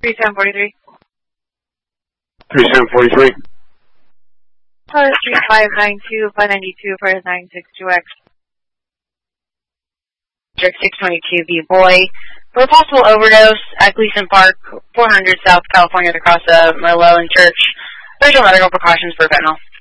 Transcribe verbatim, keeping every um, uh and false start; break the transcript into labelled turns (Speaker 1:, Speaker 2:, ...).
Speaker 1: three seven four three.
Speaker 2: three seven four three.
Speaker 1: Plus three five nine two five nine two for nine six two X. District six twenty-two B Boy. For a possible overdose at Gleason Park, four hundred South California, across the Merlot and Church. Special medical precautions for fentanyl.